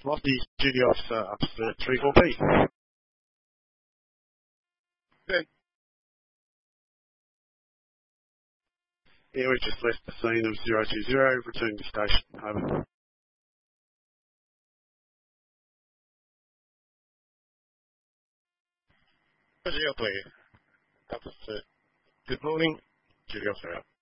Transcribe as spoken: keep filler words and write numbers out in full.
Lofty, duty officer up to three four P. Okay. Yeah, we've just left the scene of zero two zero, returning to station. Over. Roger, clear. Up to good morning, duty officer out.